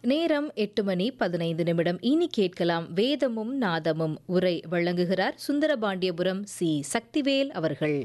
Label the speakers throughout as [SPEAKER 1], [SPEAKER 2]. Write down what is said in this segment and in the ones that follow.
[SPEAKER 1] நேரம் 8:15. இனி கேட்கலாம் வேதமும் நாதமும். உரை வழங்குகிறார் சுந்தரபாண்டியபுரம் சி சக்திவேல் அவர்கள்.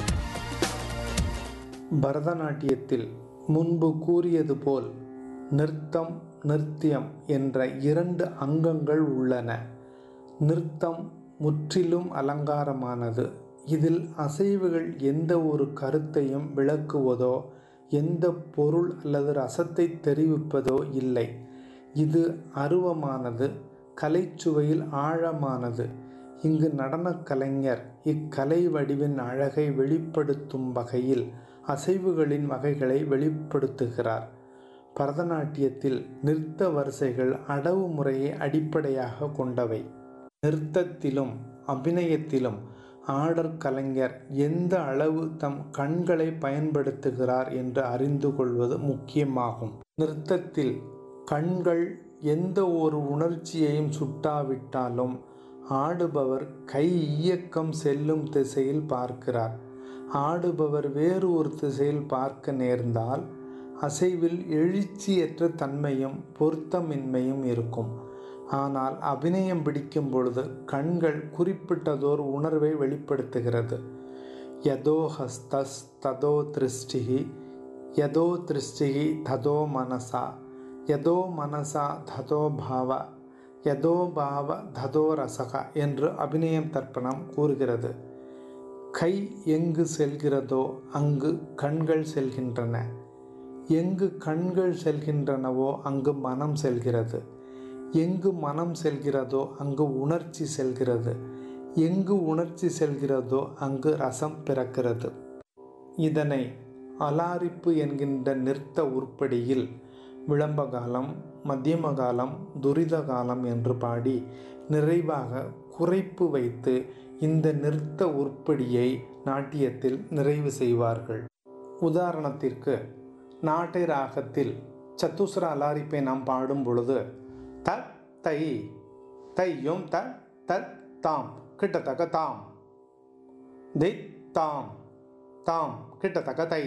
[SPEAKER 2] பரதநாட்டியத்தில் முன்பு கூறியது போல் நிறுத்தம் நிருத்தியம் என்ற 2 அங்கங்கள் உள்ளன. நிறுத்தம் முற்றிலும் அலங்காரமானது. இதில் அசைவுகள் எந்த ஒரு கருத்தையும் விளக்குவதோ எந்த பொருள் அல்லது ரசத்தை தெரிவிப்பதோ இல்லை. இது அருவமானது, கலைச்சுவையில் ஆழமானது. இங்கு நடனக் கலைஞர் இக்கலை வடிவின் அழகை வெளிப்படுத்தும் வகையில் அசைவுகளின் வகைகளை வெளிப்படுத்துகிறார். பரதநாட்டியத்தில் நிறுத்த வரிசைகள் அடவு முறையை அடிப்படையாக கொண்டவை. நிறுத்தத்திலும் அபிநயத்திலும் ஆடற் கலைஞர் எந்த அளவு தம் கண்களை பயன்படுத்துகிறார் என்று அறிந்து கொள்வது முக்கியமாகும். நிறுத்தத்தில் கண்கள் எந்த ஒரு உணர்ச்சியையும் சுட்டாவிட்டாலும் ஆடுபவர் கை இயக்கம் செல்லும் திசையில் பார்க்கிறார். ஆடுபவர் வேறு ஒரு திசையில் பார்க்க நேர்ந்தால் அசைவில் எழுச்சியற்ற தன்மையும் பொருத்தமின்மையும் இருக்கும். ஆனால் அபிநயம் பிடிக்கும் பொழுது கண்கள் குறிப்பிட்டதோர் உணர்வை வெளிப்படுத்துகிறது. யதோ ஹஸ்தஸ் ததோ திருஷ்டிகி, யதோ திருஷ்டிகி ததோ மனசா, யதோ மனசா ததோ பாவ, யதோ பாவ ததோ ரசக என்று அபிநயம் தர்ப்பணம் கூறுகிறது. கை எங்கு செல்கிறதோ அங்கு கண்கள் செல்கின்றன. எங்கு கண்கள் செல்கின்றனவோ அங்கு மனம் செல்கிறது. எங்கு மனம் செல்கிறதோ அங்கு உணர்ச்சி செல்கிறது. எங்கு உணர்ச்சி செல்கிறதோ அங்கு ரசம் பிறக்கிறது. இதனை அலாரிப்பு என்கின்ற நிறுத்த உருப்படியில் விளம்பகாலம், மத்தியமகாலம், துரித காலம் என்று பாடி நிறைவாக குறைப்பு வைத்து இந்த நிறுத்த உருப்படியை நாட்டியத்தில் நிறைவு செய்வார்கள். உதாரணத்திற்கு நாட்டை ராகத்தில் சத்துஸ்ர அலாரிப்பை நாம் பாடும் பொழுது த தை தையும் த தத் தாம் கிட்டத்தக்க தாம், தி தாம் தாம் கிட்டத்தக்க தை,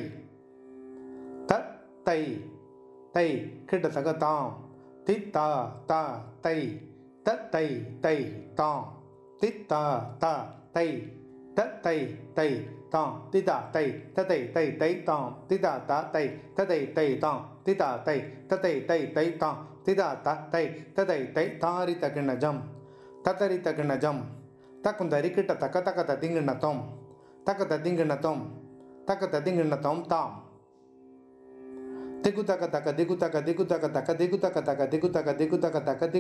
[SPEAKER 2] த தை தை கிட்டத்தக்க தாம், தி தா தா தை த தை தை தாம், தி தா தா தை த தை தை தாம், தி தா தை த தை தை தை தாம், தி தா தா தை த தை தை தாம், தி தா தை த தை தை தை தாம், தி தா தா தை த தை தை தாரி தகிணஜம் ததரி தகிணஜம் தக்குந்தரி கிட்ட தக்க தக்க ததிங்கிணத்தோம் தக்க ததிங்கிணத்தோம் தக்க ததிங்கிணத்தோம் தாம், திகு தக்க தக்க திகு தக்க திகு தக்க தக்க திகு தக்க தக்க திகு தக்க திகு தக்க தக்க